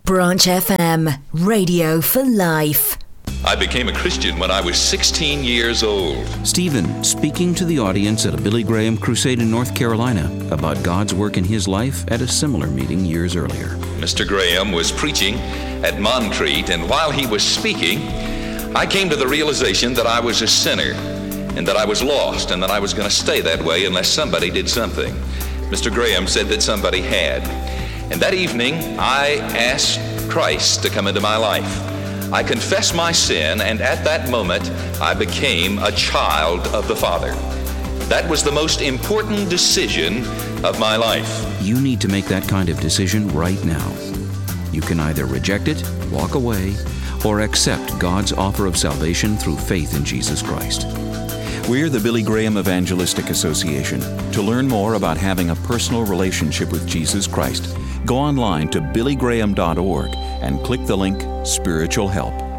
Branch FM, radio for life. I became a Christian when I was 16 years old. Stephen speaking to the audience at a Billy Graham crusade in North Carolina about God's work in his life at a similar meeting years earlier. Mr. Graham was preaching at Montreat, and while he was speaking, I came to the realization that I was a sinner and that I was lost and that I was going to stay that way unless somebody did something. Mr. Graham said that somebody had. And that evening, I asked Christ to come into my life. I confessed my sin, and at that moment, I became a child of the Father. That was the most important decision of my life. You need to make that kind of decision right now. You can either reject it, walk away, or accept God's offer of salvation through faith in Jesus Christ. We're the Billy Graham Evangelistic Association. To learn more about having a personal relationship with Jesus Christ, go online to billygraham.org and click the link Spiritual Help.